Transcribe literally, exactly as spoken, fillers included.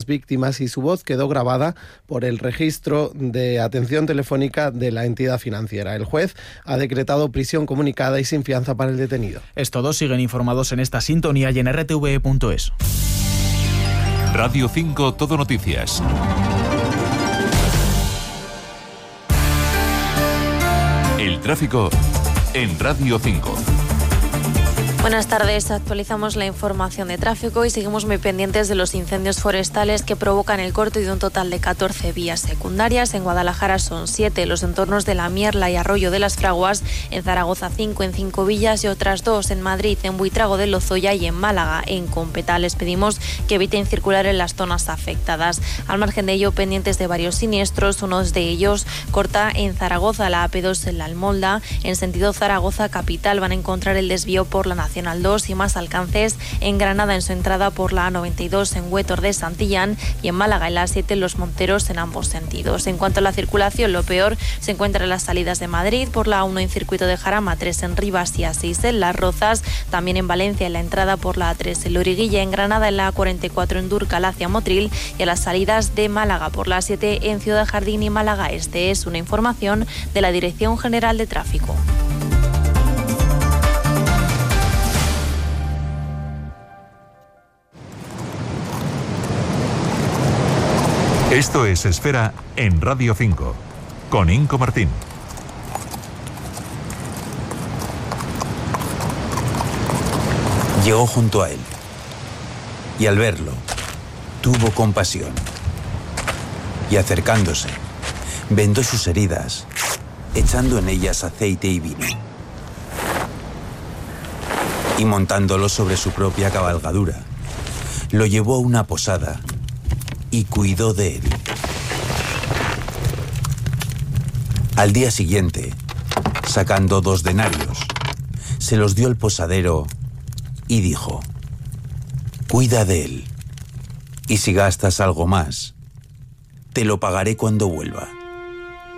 víctimas y su voz quedó grabada por el registro de atención telefónica de la entidad financiera. El juez ha decretado prisión comunicada y sin fianza para el detenido. Es todo, siguen informados en esta sintonía y en r t v e punto es. Radio cinco Todo Noticias. El tráfico en Radio cinco. Buenas tardes, actualizamos la información de tráfico y seguimos muy pendientes de los incendios forestales que provocan el corte de un total de catorce vías secundarias. En Guadalajara son siete, los entornos de La Mierla y Arroyo de las Fraguas, en Zaragoza cinco en Cinco Villas y otras dos en Madrid, en Buitrago de Lozoya y en Málaga, en Competa. Les pedimos que eviten circular en las zonas afectadas. Al margen de ello, pendientes de varios siniestros, uno de ellos corta en Zaragoza la A P dos en La Almolda, en sentido Zaragoza capital van a encontrar el desvío por la Nacional dos y más alcances en Granada en su entrada por la A noventa y dos en Huétor de Santillán y en Málaga en la A siete en Los Monteros en ambos sentidos. En cuanto a la circulación, lo peor se encuentra en las salidas de Madrid por la A uno en Circuito de Jarama, A tres en Rivas y A seis en Las Rozas, también en Valencia en la entrada por la A tres en Loriguilla, en Granada en la A cuarenta y cuatro en Dúrcal hacia Motril y a las salidas de Málaga por la A siete en Ciudad Jardín y Málaga Este. Es una información de la Dirección General de Tráfico. Esto es Esfera en Radio cinco, con Inco Martín. Llegó junto a él, y al verlo, tuvo compasión. Y acercándose, vendó sus heridas, echando en ellas aceite y vino. Y montándolo sobre su propia cabalgadura, lo llevó a una posada y cuidó de él. Al día siguiente, sacando dos denarios, se los dio al posadero y dijo: cuida de él, y si gastas algo más, te lo pagaré cuando vuelva.